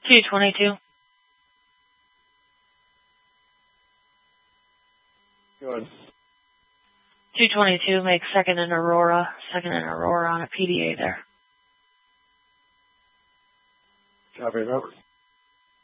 222. Go ahead. 222, make second in Aurora on a PDA there. Copy, over.